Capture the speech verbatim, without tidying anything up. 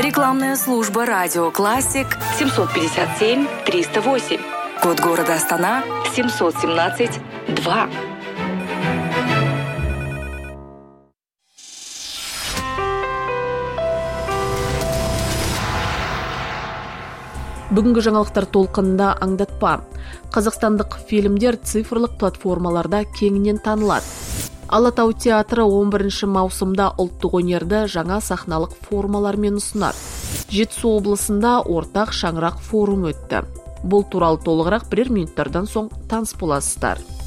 Рекламная служба «Радио Классик» семьсот пятьдесят семь триста восемь. Код города Астана семьсот семнадцать два. Бүгінгі жаңалықтар толқынында аңдатпа. Қазақстандық фильмдер цифрлық платформаларда кеңінен танылады. Алатау театры он бірінші маусымда ұлттық өнерді жаңа сахналық формалармен ұсынады. Жетісу облысында ортақ шаңырақ форум өтті. Бұл туралы толығырақ бірер минуттардан соң таныс боласыздар.